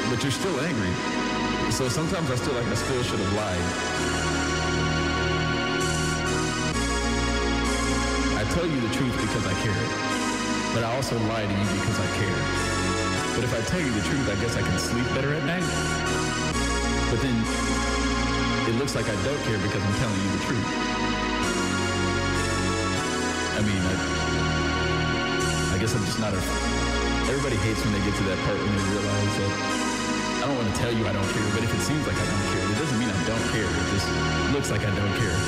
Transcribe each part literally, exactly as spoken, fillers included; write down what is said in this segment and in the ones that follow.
but you're still angry. So sometimes I feel like I still should have lied. I tell you the truth because I care, but I also lie to you because I care. But if I tell you the truth, I guess I can sleep better at night. But then it looks like I don't care because I'm telling you the truth. I mean, I, I guess I'm just not a... Everybody hates when they get to that part when they realize that I don't want to tell you I don't care, but if it seems like I don't care, it doesn't mean I don't care. It just looks like I don't care.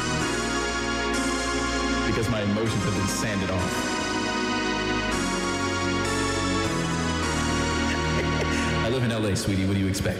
Because my emotions have been sanded off. I live in L A, sweetie. What do you expect?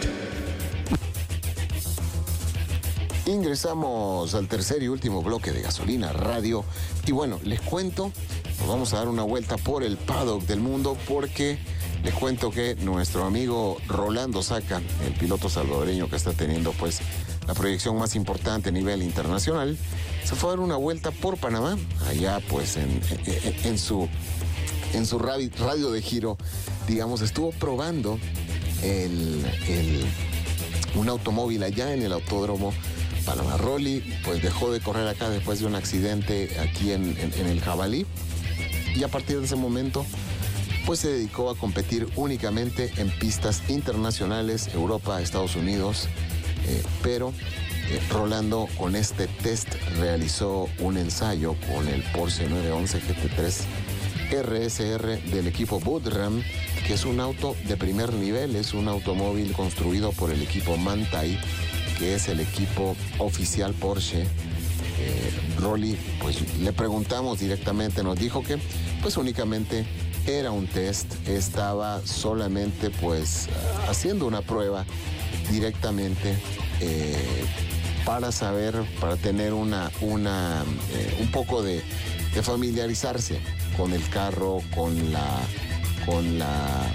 Ingresamos al tercer y último bloque de Gasolina Radio. Y bueno, les cuento, nos vamos a dar una vuelta por el paddock del mundo porque les cuento que nuestro amigo Rolando Saca, el piloto salvadoreño que está teniendo pues la proyección más importante a nivel internacional, se fue a dar una vuelta por Panamá, allá pues en, en, en su, en su radio de giro, digamos, estuvo probando el, el, un automóvil allá en el autódromo Panamá. Rolly pues dejó de correr acá después de un accidente aquí en, en, en el Jabalí, y a partir de ese momento pues se dedicó a competir únicamente en pistas internacionales, Europa, Estados Unidos, eh, pero eh, Rolando con este test realizó un ensayo con el Porsche nueve once G T tres R S R del equipo Budram, que es un auto de primer nivel, es un automóvil construido por el equipo Manthey, que es el equipo oficial Porsche. Eh, Rolly, pues le preguntamos directamente, nos dijo que pues únicamente era un test, estaba solamente pues haciendo una prueba directamente eh, para saber, para tener una, una eh, un poco de, de familiarizarse con el carro, con la, con la,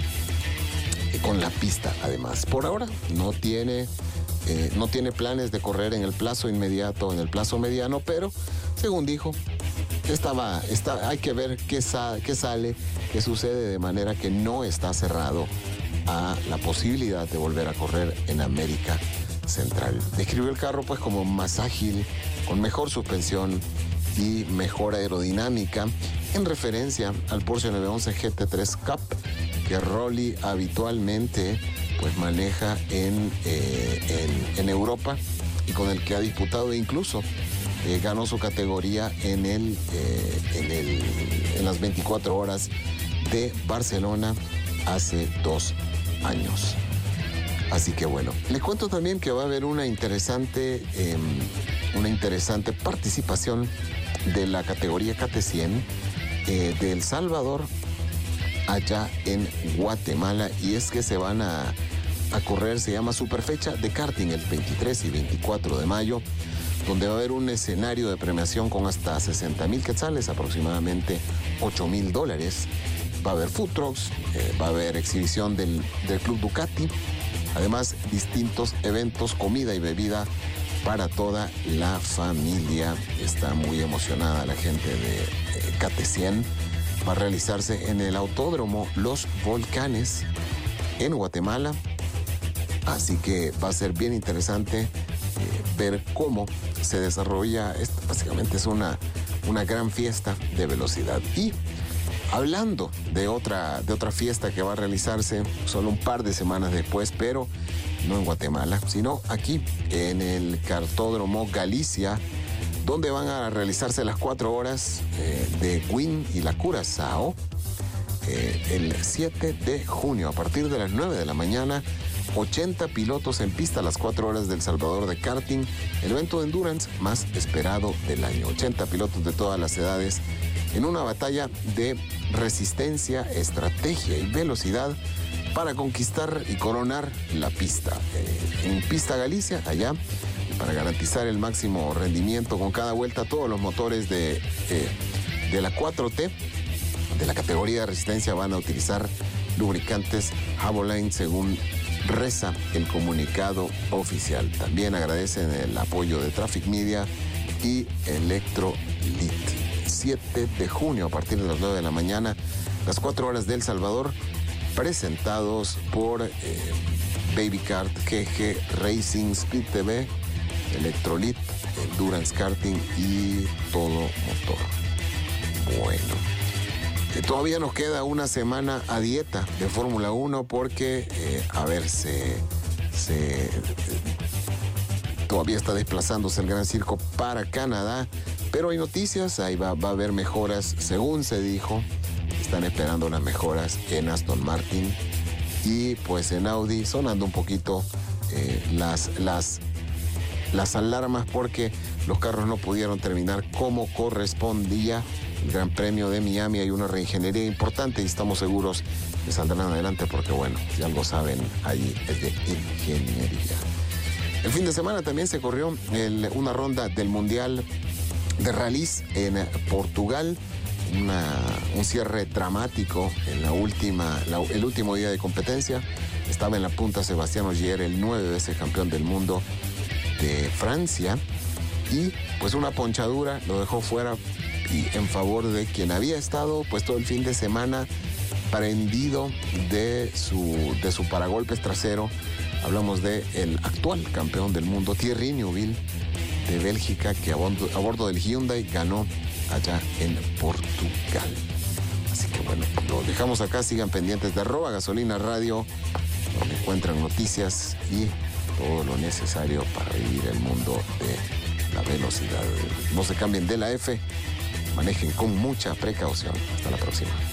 con la pista. Además, por ahora no tiene Eh, no tiene planes de correr en el plazo inmediato, en el plazo mediano, pero según dijo, estaba, está, hay que ver qué, sa, qué sale, qué sucede, de manera que no está cerrado a la posibilidad de volver a correr en América Central. Describió el carro pues como más ágil, con mejor suspensión y mejor aerodinámica, en referencia al Porsche nueve once G T tres Cup que Rolly habitualmente pues maneja en, eh, en, en Europa, y con el que ha disputado, incluso eh, ganó su categoría en, el, eh, en, el, en las veinticuatro horas de Barcelona hace dos años. Así que bueno, les cuento también que va a haber una interesante, eh, una interesante participación de la categoría K T cien eh, de El Salvador allá en Guatemala, y es que se van a, a correr, se llama Superfecha de karting, el veintitrés y veinticuatro de mayo, donde va a haber un escenario de premiación con hasta sesenta mil quetzales, aproximadamente ocho mil dólares. Va a haber food trucks, eh, va a haber exhibición del, del Club Ducati, además distintos eventos, comida y bebida para toda la familia. Está muy emocionada la gente de eh, K T cien. Va a realizarse en el Autódromo Los Volcanes en Guatemala, así que va a ser bien interesante eh, ver cómo se desarrolla. Esto básicamente es una, una gran fiesta de velocidad. Y hablando de otra, de otra fiesta que va a realizarse solo un par de semanas después, pero no en Guatemala, sino aquí en el Kartódromo Galicia, donde van a realizarse las cuatro horas eh, de Win y la Curazao eh, el siete de junio, a partir de las nueve de la mañana. ochenta pilotos en pista a las cuatro horas del Salvador de karting, el evento de endurance más esperado del año. ochenta pilotos de todas las edades en una batalla de resistencia, estrategia y velocidad para conquistar y coronar la pista. Eh, en Pista Galicia, allá, para garantizar el máximo rendimiento con cada vuelta, todos los motores de, eh, de la cuatro T de la categoría de resistencia van a utilizar lubricantes Havoline, según reza el comunicado oficial. También agradecen el apoyo de Traffic Media y Electrolit. siete de junio, a partir de las nueve de la mañana, las cuatro horas de El Salvador, presentados por eh, Babycar, G G Racing, Speed T V, Electrolit, Endurance Karting y Todo Motor. Bueno, eh, todavía nos queda una semana a dieta de Fórmula uno porque, eh, a ver, se, se, eh, todavía está desplazándose el Gran Circo para Canadá, pero hay noticias, ahí va, va a haber mejoras, según se dijo. Están esperando las mejoras en Aston Martin y pues en Audi, sonando un poquito eh, las, las, las alarmas porque los carros no pudieron terminar como correspondía. El Gran Premio de Miami, hay una reingeniería importante y estamos seguros que saldrán adelante porque, bueno, si algo saben, ahí es de ingeniería. El fin de semana también se corrió el, una ronda del Mundial de Rallys en Portugal. Una, un cierre dramático en la última, la, el último día de competencia. Estaba en la punta Sebastián Ogier, el nueve veces campeón del mundo de Francia, y pues una ponchadura lo dejó fuera y en favor de quien había estado pues todo el fin de semana prendido de su, de su paragolpes trasero. Hablamos de el actual campeón del mundo, Thierry Neuville, de Bélgica, que a bordo, a bordo del Hyundai ganó allá en Portugal. Así que bueno, lo dejamos acá. Sigan pendientes de arroba Gasolina Radio, donde encuentran noticias y todo lo necesario para vivir el mundo de la velocidad. No se cambien de la F, manejen con mucha precaución. Hasta la próxima.